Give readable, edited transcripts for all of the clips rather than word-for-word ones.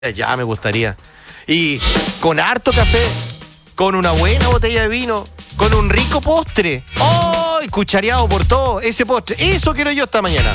Ya me gustaría. Y con harto café, con una buena botella de vino, con un rico postre. ¡Oh! Cuchareado por todo ese postre. Eso quiero yo esta mañana.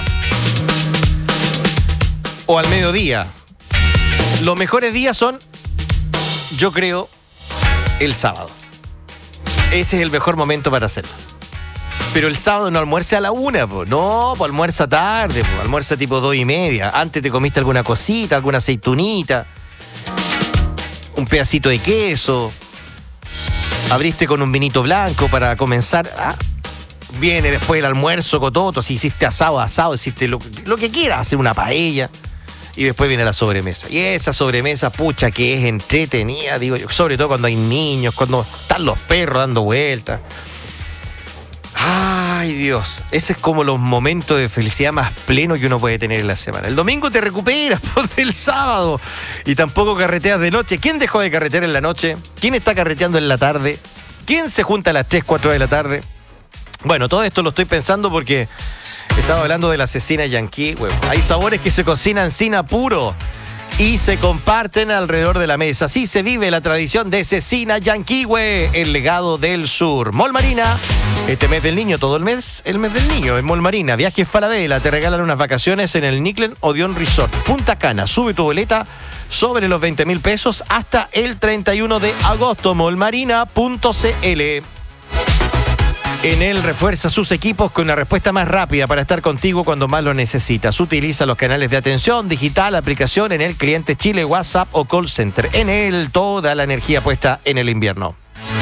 O al mediodía. Los mejores días son, yo creo, el sábado. Ese es el mejor momento para hacerlo. Pero el sábado no almuerce a la 1, po. No, pues almuerza tarde, po. Almuerza tipo 2:30. Antes te comiste alguna cosita, alguna aceitunita, un pedacito de queso. Abriste con un vinito blanco para comenzar. Viene después el almuerzo, cototo. Si hiciste asado, hiciste lo que quieras, hacer una paella. Y después viene la sobremesa. Y esa sobremesa, pucha, que es entretenida, digo yo. Sobre todo cuando hay niños, cuando están los perros dando vueltas. Ay, Dios. Ese es como los momentos de felicidad más plenos que uno puede tener en la semana. El domingo te recuperas del sábado. Y tampoco carreteas de noche. ¿Quién dejó de carretear en la noche? ¿Quién está carreteando en la tarde? ¿Quién se junta a las 3, 4 de la tarde? Bueno, todo esto lo estoy pensando porque estaba hablando de la cecina yanqui. Bueno, hay sabores que se cocinan sin apuro y se comparten alrededor de la mesa. Así se vive la tradición de Cecina Yanquihue, el legado del sur. Mall Marina, este mes del niño, todo el mes del niño en Mall Marina. Viajes Falabella, te regalan unas vacaciones en el Niclen Odeon Resort. Punta Cana, sube tu boleta sobre los 20,000 pesos hasta el 31 de agosto. Mallmarina.cl. En él refuerza sus equipos con una respuesta más rápida para estar contigo cuando más lo necesitas. Utiliza los canales de atención digital, aplicación en el cliente Chile, WhatsApp o call center. En él toda la energía puesta en el invierno.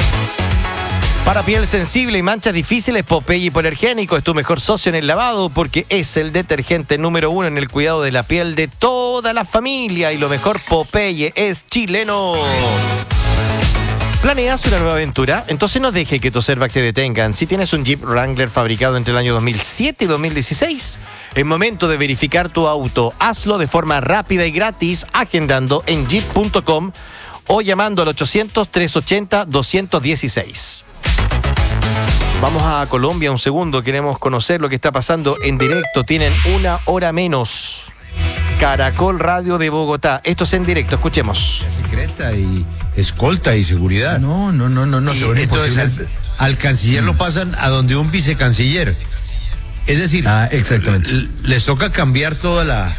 Para piel sensible y manchas difíciles, Popeye Hipoalergénico es tu mejor socio en el lavado porque es el detergente número 1 en el cuidado de la piel de toda la familia. Y lo mejor, Popeye es chileno. ¿Planeas una nueva aventura? Entonces no deje que tus airbags te detengan. Si tienes un Jeep Wrangler fabricado entre el año 2007 y 2016, es momento de verificar tu auto. Hazlo de forma rápida y gratis agendando en jeep.com o llamando al 800-380-216. Vamos a Colombia un segundo. Queremos conocer lo que está pasando en directo. Tienen una hora menos. Caracol Radio de Bogotá. Esto es en directo, escuchemos. Secreta y escolta y seguridad. No. Y entonces al canciller lo pasan a donde un vicecanciller. Es decir, exactamente. Les toca cambiar toda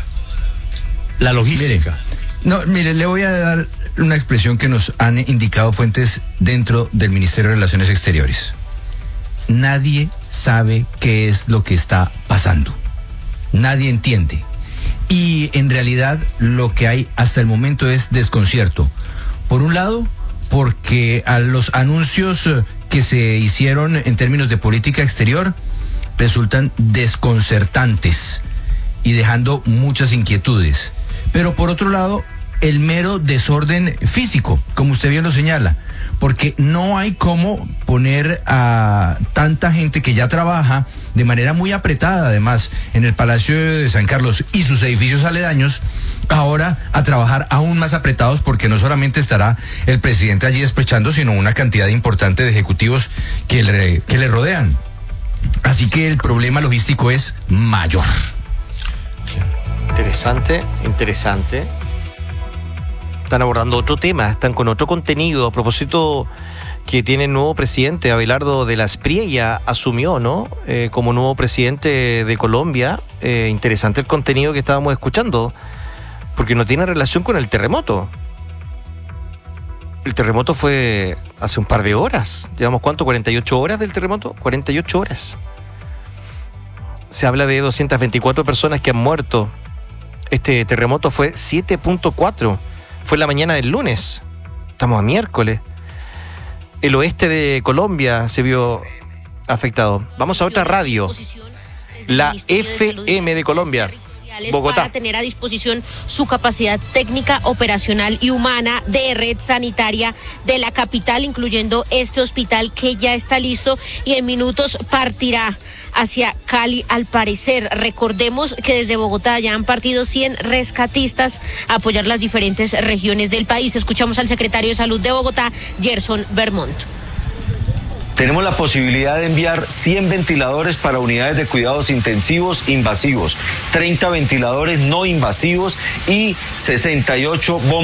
la logística. Mire, le voy a dar una expresión que nos han indicado fuentes dentro del Ministerio de Relaciones Exteriores. Nadie sabe qué es lo que está pasando. Nadie entiende. Y en realidad lo que hay hasta el momento es desconcierto. Por un lado, porque a los anuncios que se hicieron en términos de política exterior resultan desconcertantes y dejando muchas inquietudes. Pero por otro lado, el mero desorden físico, como usted bien lo señala, porque no hay cómo poner a tanta gente que ya trabaja de manera muy apretada, además, en el Palacio de San Carlos y sus edificios aledaños, ahora a trabajar aún más apretados, porque no solamente estará el presidente allí despechando, sino una cantidad importante de ejecutivos que le rodean. Así que el problema logístico es mayor. Interesante. Están abordando otro tema, están con otro contenido a propósito que tiene nuevo presidente. Abelardo de la Espriella asumió, ¿no? Como nuevo presidente de Colombia. Interesante el contenido que estábamos escuchando, porque no tiene relación con el terremoto. El terremoto fue hace un par de horas. ¿Llevamos cuánto? ¿48 horas del terremoto? 48 horas. Se habla de 224 personas que han muerto. Este terremoto fue 7.4. Fue la mañana del lunes. Estamos a miércoles. El oeste de Colombia se vio afectado. Vamos a otra radio. La FM de Colombia. Bogotá. Para tener a disposición su capacidad técnica, operacional y humana de red sanitaria de la capital, incluyendo este hospital que ya está listo y en minutos partirá hacia Cali, al parecer. Recordemos que desde Bogotá ya han partido 100 rescatistas a apoyar las diferentes regiones del país. Escuchamos al secretario de Salud de Bogotá, Gerson Vermont. Tenemos la posibilidad de enviar 100 ventiladores para unidades de cuidados intensivos invasivos, 30 ventiladores no invasivos y 68 bombas